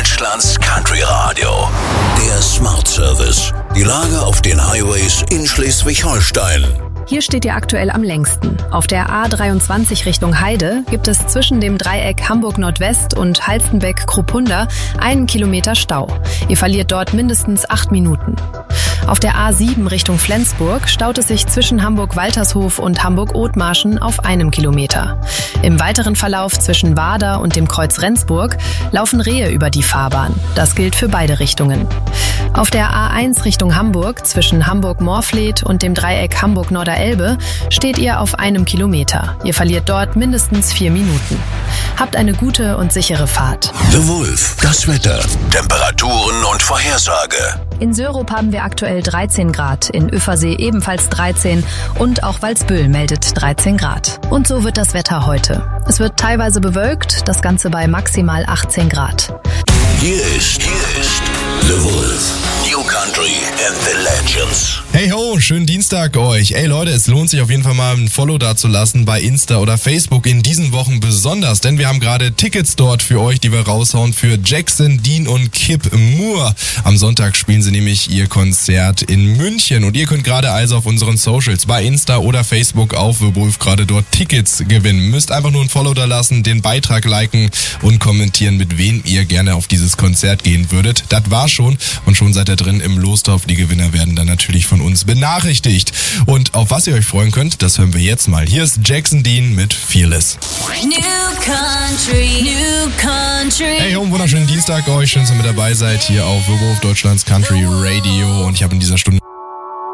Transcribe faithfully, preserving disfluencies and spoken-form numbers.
Deutschlands Country Radio. Der Smart Service. Die Lage auf den Highways in Schleswig-Holstein. Hier steht ihr aktuell am längsten. Auf der A dreiundzwanzig Richtung Heide gibt es zwischen dem Dreieck Hamburg Nordwest und Halstenbeck-Kruppunda einen Kilometer Stau. Ihr verliert dort mindestens acht Minuten. Auf der A sieben Richtung Flensburg staut es sich zwischen Hamburg-Waltershof und Hamburg-Othmarschen auf einem Kilometer. Im weiteren Verlauf zwischen Wader und dem Kreuz Rendsburg laufen Rehe über die Fahrbahn. Das gilt für beide Richtungen. Auf der A eins Richtung Hamburg zwischen Hamburg-Morfleet und dem Dreieck Hamburg-Norderelbe steht ihr auf einem Kilometer. Ihr verliert dort mindestens vier Minuten. Habt eine gute und sichere Fahrt. The Wolf, das Wetter, Temperaturen und Vorhersage. In Sörup haben wir aktuell dreizehn Grad, in Üffersee ebenfalls dreizehn und auch Walsbüll meldet dreizehn Grad. Und so wird das Wetter heute. Es wird teilweise bewölkt, das Ganze bei maximal achtzehn Grad. Hier ist, hier ist The Wolf, New Country and the Legends. Hey ho, schönen Dienstag euch. Ey Leute, es lohnt sich auf jeden Fall mal ein Follow da zu lassen bei Insta oder Facebook in diesen Wochen besonders, denn wir haben gerade Tickets dort für euch, die wir raushauen für Jackson, Dean und Kip Moore. Am Sonntag spielen sie nämlich ihr Konzert in München und ihr könnt gerade also auf unseren Socials bei Insta oder Facebook auf The Wolf gerade dort Tickets gewinnen. Müsst einfach nur ein Follow da lassen, den Beitrag liken und kommentieren, mit wem ihr gerne auf dieses Konzert gehen würdet. Das war schon und schon seid ihr drin im Lostopf. Die Gewinner werden dann natürlich von uns benachrichtigt. Und auf was ihr euch freuen könnt, das hören wir jetzt mal. Hier ist Jackson Dean mit Fearless. New Country, New Country. Hey, einen wunderschönen Dienstag euch. Schön, dass ihr mit dabei seid hier auf The Wolf, Deutschlands Country Radio. Und ich habe in dieser Stunde